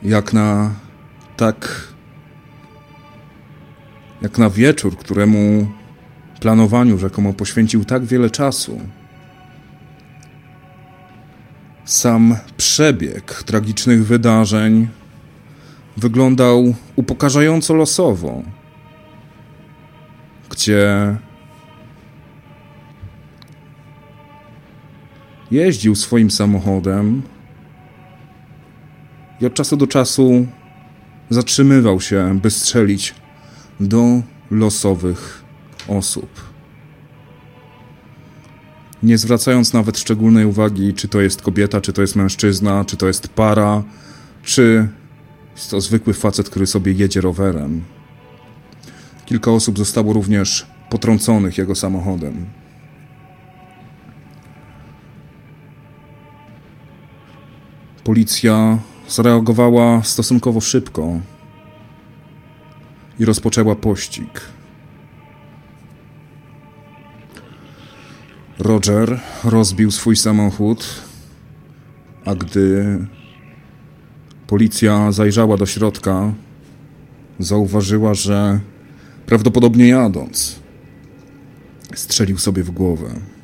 Jak na wieczór, któremu planowaniu rzekomo poświęcił tak wiele czasu. Sam przebieg tragicznych wydarzeń wyglądał upokarzająco losowo, gdzie jeździł swoim samochodem i od czasu do czasu zatrzymywał się, by strzelić do losowych osób. Nie zwracając nawet szczególnej uwagi, czy to jest kobieta, czy to jest mężczyzna, czy to jest para, czy jest to zwykły facet, który sobie jedzie rowerem. Kilka osób zostało również potrąconych jego samochodem. Policja zareagowała stosunkowo szybko i rozpoczęła pościg. Roger rozbił swój samochód, a gdy policja zajrzała do środka, zauważyła, że prawdopodobnie jadąc, strzelił sobie w głowę.